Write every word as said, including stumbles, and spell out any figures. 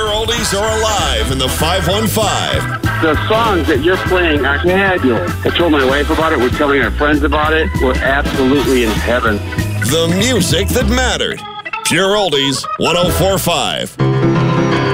Pure Oldies are alive in the five one five. The songs that you're playing are fabulous. I told my wife about it. We're telling our friends about it. We're absolutely in heaven. The music that mattered. Pure Oldies one oh four point five.